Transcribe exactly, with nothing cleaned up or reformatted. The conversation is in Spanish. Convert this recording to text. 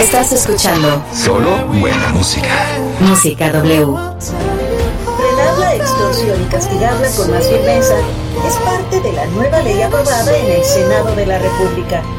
Estás escuchando solo buena música. Música W. Frenar la extorsión y castigarla con más firmeza es parte de la nueva ley aprobada en el Senado de la República.